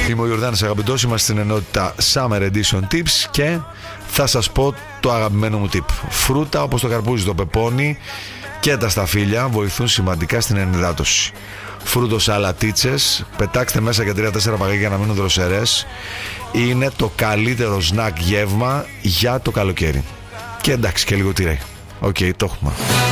Είμαι ο Ιορδάνης Αγαπητός, είμαστε στην ενότητα Summer Edition Tips και θα σας πω το αγαπημένο μου tip. Φρούτα όπως το καρπούζι, το πεπόνι και τα σταφύλια βοηθούν σημαντικά στην ενυδάτωση. Φρούτο σαλατίτσες, πετάξτε μέσα και 3-4 παγάκια για να μείνουν δροσερές. Είναι το καλύτερο σνακ γεύμα για το καλοκαίρι. Και εντάξει και λίγο τυρί. Οκ, το έχουμε.